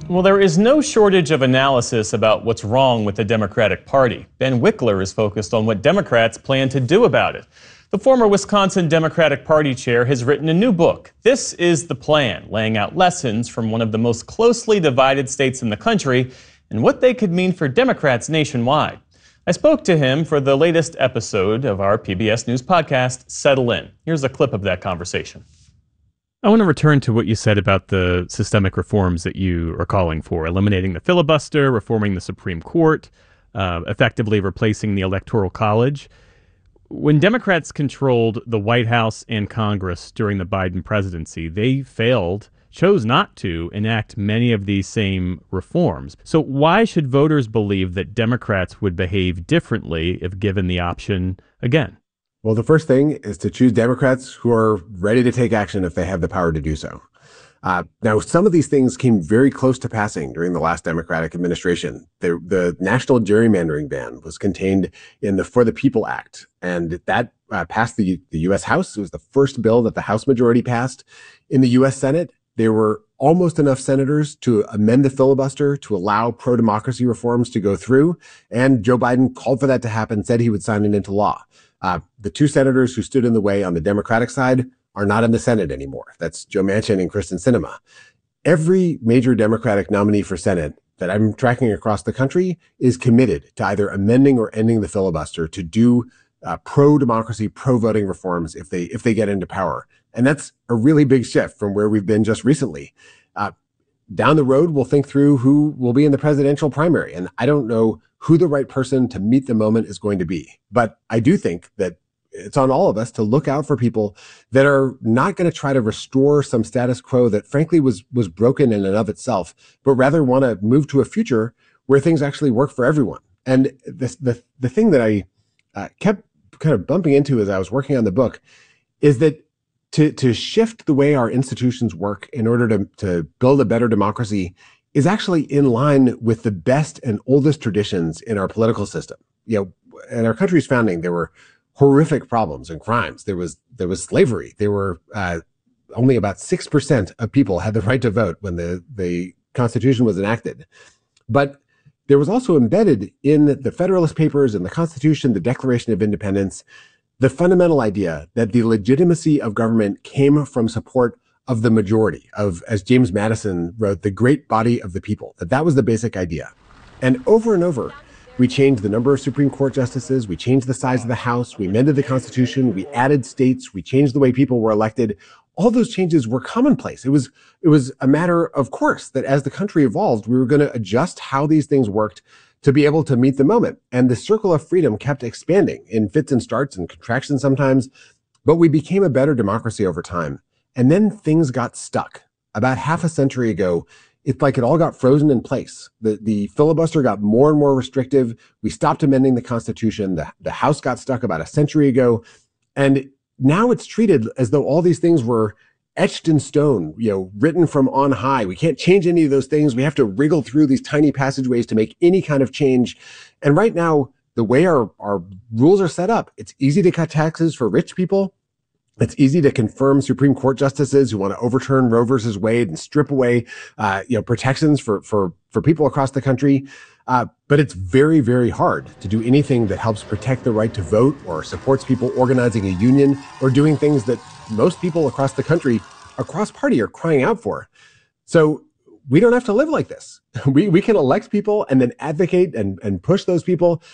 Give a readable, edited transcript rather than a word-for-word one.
Well, there is no shortage of analysis about what's wrong with the Democratic Party. Ben Wickler is focused on what Democrats plan to do about it. The former Wisconsin Democratic Party chair has written a new book, This is the Plan, laying out lessons from one of the most closely divided states in the country and what they could mean for Democrats nationwide. I spoke to him for the latest episode of our PBS News podcast, Settle In. Here's a clip of that conversation. I want to return to what you said about the systemic reforms that you are calling for, eliminating the filibuster, reforming the Supreme Court, effectively replacing the Electoral College. When Democrats controlled the White House and Congress during the Biden presidency, they chose not to enact many of these same reforms. So why should voters believe that Democrats would behave differently if given the option again? Well, the first thing is to choose Democrats who are ready to take action if they have the power to do so. Now, some of these things came very close to passing during the last Democratic administration. The national gerrymandering ban was contained in the For the People Act, and that passed the U.S. House. It was the first bill that the House majority passed. In the U.S. Senate, there were almost enough senators to amend the filibuster to allow pro-democracy reforms to go through, and Joe Biden called for that to happen, said he would sign it into law. The two senators who stood in the way on the Democratic side are not in the Senate anymore. That's Joe Manchin and Kyrsten Sinema. Every major Democratic nominee for Senate that I'm tracking across the country is committed to either amending or ending the filibuster to do pro-democracy, pro-voting reforms if they get into power. And that's a really big shift from where we've been just recently. Down the road, we'll think through who will be in the presidential primary. And I don't know who the right person to meet the moment is going to be. But I do think that it's on all of us to look out for people that are not going to try to restore some status quo that frankly was broken in and of itself, but rather want to move to a future where things actually work for everyone. And the thing that I kept kind of bumping into as I was working on the book is that to shift the way our institutions work in order to build a better democracy is actually in line with the best and oldest traditions in our political system. You know, at our country's founding, there were horrific problems and crimes. There was slavery. There were only about 6% of people had the right to vote when the Constitution was enacted. But there was also embedded in the Federalist Papers and the Constitution, the Declaration of Independence, the fundamental idea that the legitimacy of government came from support of the majority, of, as James Madison wrote, the great body of the people, that was the basic idea. And over, we changed the number of Supreme Court justices, we changed the size of the House, we amended the Constitution, we added states, we changed the way people were elected. All those changes were commonplace. It was a matter of course that as the country evolved, we were going to adjust how these things worked to be able to meet the moment. And the circle of freedom kept expanding in fits and starts and contractions sometimes, but we became a better democracy over time. And then things got stuck. About half a century ago, it's like it all got frozen in place. The filibuster got more and more restrictive. We stopped amending the Constitution. The House got stuck about a century ago. And now it's treated as though all these things were etched in stone, written from on high. We can't change any of those things. We have to wriggle through these tiny passageways to make any kind of change. And right now, the way our rules are set up, it's easy to cut taxes for rich people. It's easy to confirm Supreme Court justices who want to overturn Roe versus Wade and strip away, protections for people across the country. But it's very, very hard to do anything that helps protect the right to vote or supports people organizing a union or doing things that most people across the country, across party, are crying out for. So we don't have to live like this. We can elect people and then advocate and push those people